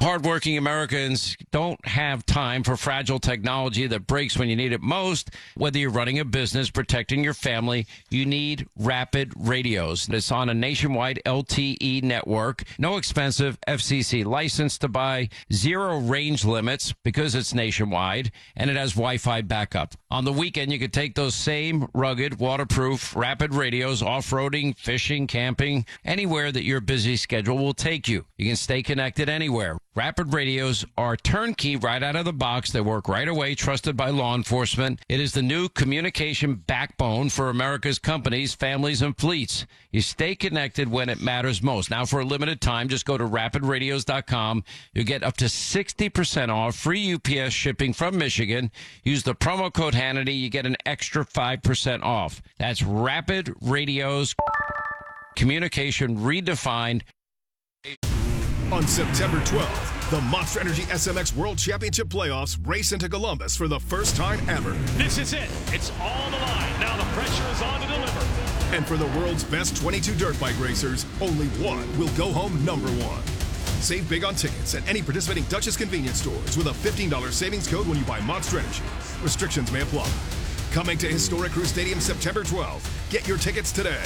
Hardworking Americans don't have time for fragile technology that breaks when you need it most. Whether you're running a business, protecting your family, you need Rapid Radios. It's on a nationwide LTE network. No expensive FCC license to buy, zero range limits because it's nationwide, and it has Wi-Fi backup. On the weekend, you could take those same rugged, waterproof Rapid Radios off-roading, fishing, camping, anywhere that your busy schedule will take you. You can stay connected anywhere. Rapid Radios are turnkey right out of the box. They work right away, trusted by law enforcement. It is the new communication backbone for America's companies, families, and fleets. You stay connected when it matters most. Now, for a limited time, just go to rapidradios.com. You'll get up to 60% off, free UPS shipping from Michigan. Use the promo code Hannity. You get an extra 5% off. That's Rapid Radios. Communication redefined. On September 12th, the Monster Energy SMX World Championship Playoffs race into Columbus for the first time ever. This is it. It's all the line. Now the pressure is on to deliver. And for the world's best 22 dirt bike racers, only one will go home number one. Save big on tickets at any participating Duchess convenience stores with a $15 savings code when you buy Monster Energy. Restrictions may apply. Coming to Historic Crew Stadium September 12th. Get your tickets today.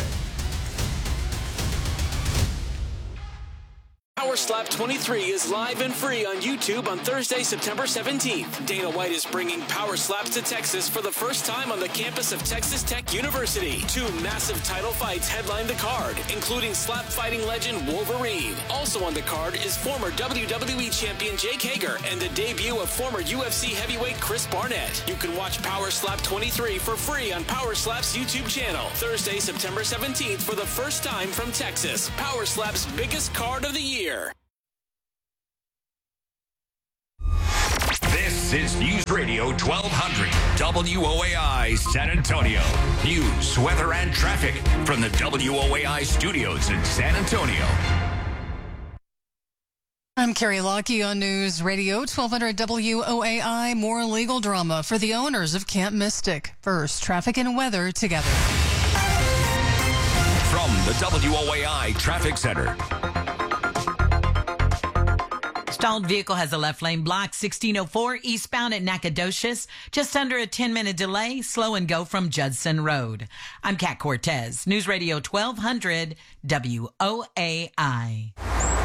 Power Slap 23 is live and free on YouTube on Thursday, September 17th. Dana White is bringing Power Slaps to Texas for the first time on the campus of Texas Tech University. Two massive title fights headline the card, including slap fighting legend Wolverine. Also on the card is former WWE champion Jake Hager and the debut of former UFC heavyweight Chris Barnett. You can watch Power Slap 23 for free on Power Slap's YouTube channel. Thursday, September 17th for the first time from Texas. Power Slap's biggest card of the year. This is News Radio 1200 WOAI San Antonio. News, weather, and traffic from the WOAI studios in San Antonio. I'm Carrie Lockie on News Radio 1200 WOAI. More legal drama for the owners of Camp Mystic. First, traffic and weather together. From the WOAI Traffic Center. Stalled vehicle has a left lane blocked, 1604 eastbound at Nacogdoches. Just under a 10-minute delay, slow and go from Judson Road. I'm Kat Cortez, News Radio 1200 WOAI.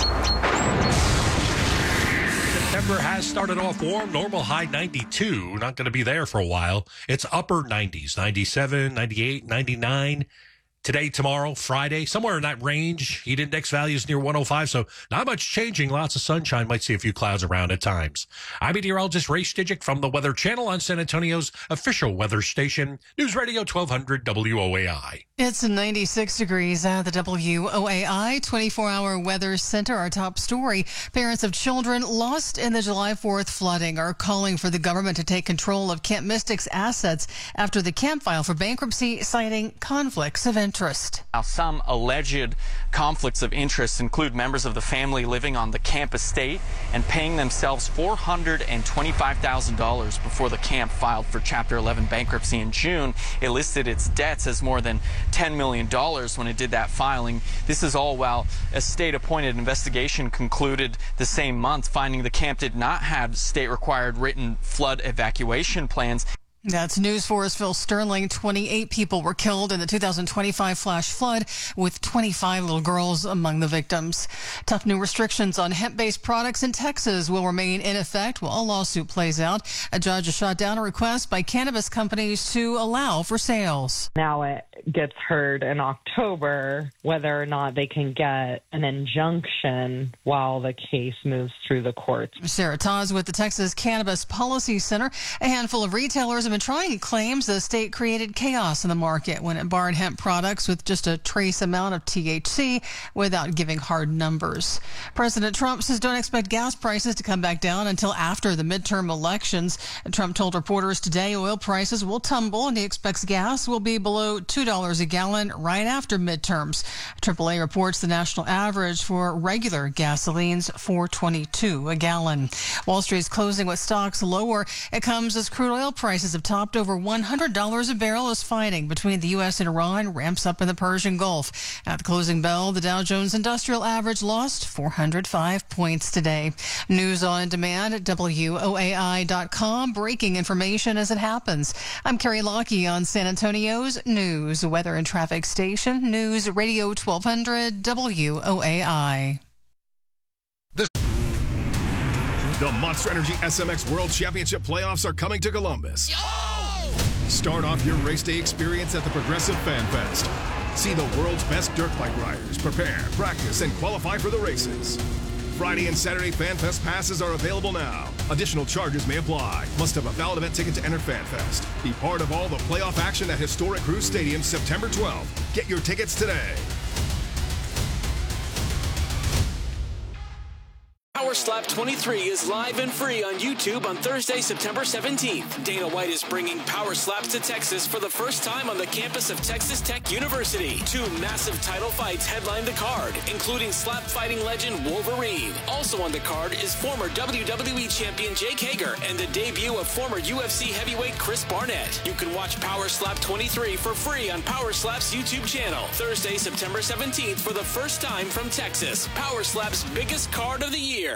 September has started off warm. Normal high 92. Not going to be there for a while. It's upper 90s, 97, 98, 99. Today, tomorrow, Friday, somewhere in that range. Heat index values near 105, so not much changing. Lots of sunshine. Might see a few clouds around at times. I'm meteorologist Ray Stijic from the Weather Channel on San Antonio's official weather station, News Radio 1200 WOAI. It's 96 degrees at the WOAI 24-hour weather center. Our top story, parents of children lost in the July 4th flooding are calling for the government to take control of Camp Mystic's assets after the camp filed for bankruptcy, citing conflicts of interest. Now, some alleged conflicts of interest include members of the family living on the camp estate and paying themselves $425,000 before the camp filed for Chapter 11 bankruptcy in June. It listed its debts as more than $10 million when it did that filing. This is all while a state-appointed investigation concluded the same month, finding the camp did not have state-required written flood evacuation plans. That's News 4's Phil Sterling. 28 people were killed in the 2025 flash flood, with 25 little girls among the victims. Tough new restrictions on hemp-based products in Texas will remain in effect while a lawsuit plays out. A judge has shot down a request by cannabis companies to allow for sales. Now it gets heard in October whether or not they can get an injunction while the case moves through the courts. Sarah Taz with the Texas Cannabis Policy Center. A handful of retailers have been trying. It claims the state created chaos in the market when it barred hemp products with just a trace amount of THC without giving hard numbers. President Trump says don't expect gas prices to come back down until after the midterm elections. Trump told reporters today oil prices will tumble and he expects gas will be below $2 a gallon right after midterms. AAA reports the national average for regular gasolines $4.22 a gallon. Wall Street's closing with stocks lower. It comes as crude oil prices have have topped over $100 a barrel as fighting between the U.S. and Iran ramps up in the Persian Gulf. At the closing bell, the Dow Jones Industrial Average lost 405 points today. News on demand at WOAI.com. Breaking information as it happens. I'm Carrie Lockie on San Antonio's News, Weather and Traffic Station, News Radio 1200 WOAI. The Monster Energy SMX World Championship playoffs are coming to Columbus. Start off your race day experience at the Progressive Fan Fest. See the world's best dirt bike riders prepare, practice, and qualify for the races. Friday and Saturday Fan Fest passes are available now. Additional charges may apply. Must have a valid event ticket to enter Fan Fest. Be part of all the playoff action at historic Cruz Stadium September 12th. Get your tickets today. Power Slap 23 is live and free on YouTube on Thursday, September 17th. Dana White is bringing Power Slaps to Texas for the first time on the campus of Texas Tech University. 2 massive title fights headline the card, including slap fighting legend Wolverine. Also on the card is former WWE champion Jake Hager and the debut of former UFC heavyweight Chris Barnett. You can watch Power Slap 23 for free on Power Slap's YouTube channel. Thursday, September 17th for the first time from Texas. Power Slap's biggest card of the year.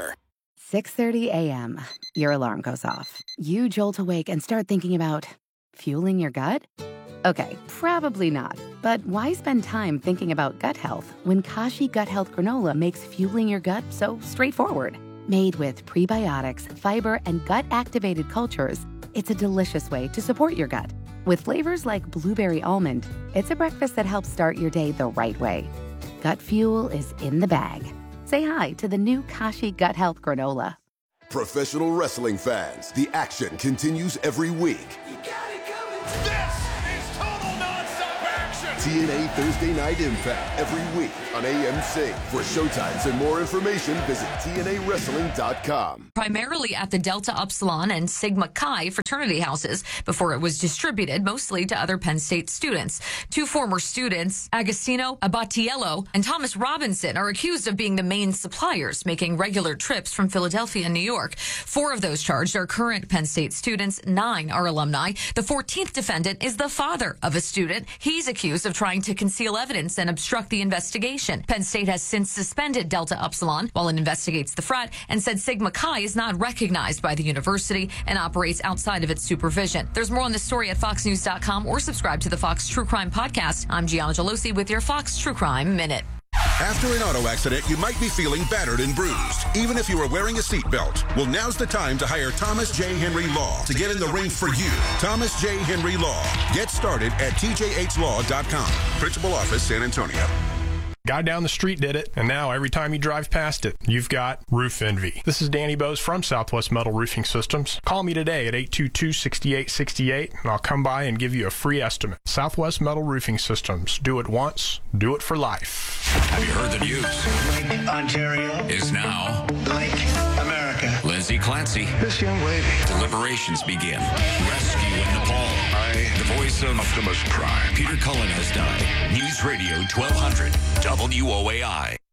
6:30 a.m. Your alarm goes off. You jolt awake and start thinking about fueling your gut? Okay, probably not. But why spend time thinking about gut health when Kashi Gut Health Granola makes fueling your gut so straightforward? Made with prebiotics, fiber, and gut-activated cultures, it's a delicious way to support your gut. With flavors like blueberry almond, it's a breakfast that helps start your day the right way. Gut fuel is in the bag. Say hi to the new Kashi Gut Health Granola. Professional wrestling fans, the action continues every week. You got it coming. This is total nonstop action. TNA Thursday Night Impact every week on AMC. For showtimes and more information, visit TNAWrestling.com. Primarily at the Delta Upsilon and Sigma Chi fraternity houses before it was distributed mostly to other Penn State students. 2 former students, Agostino Abatiello and Thomas Robinson, are accused of being the main suppliers, making regular trips from Philadelphia and New York. 4 of those charged are current Penn State students. 9 are alumni. The 14th defendant is the father of a student. He's accused of trying to conceal evidence and obstruct the investigation. Penn State has since suspended Delta Upsilon while it investigates the frat and said Sigma Chi is not recognized by the university and operates outside of its supervision. There's more on this story at foxnews.com or subscribe to the Fox True Crime Podcast. I'm Gianna Gelosi with your Fox True Crime Minute. After an auto accident, you might be feeling battered and bruised, even if you are wearing a seatbelt. Well, now's the time to hire Thomas J. Henry Law to get in the ring for you. Thomas J. Henry Law. Get started at tjhlaw.com. Principal Office, San Antonio. Guy down the street did it, and now every time you drive past it, you've got roof envy. This is Danny Bose from Southwest Metal Roofing Systems. Call me today at 822-6868, and I'll come by and give you a free estimate. Southwest Metal Roofing Systems. Do it once, do it for life. Have you heard the news? Like Ontario is now like America. Lindsay Clancy. This young lady. Deliberations begin. Rescue in Nepal. The voice of Optimus Prime. Peter Cullen has died. News Radio 1200 WOAI.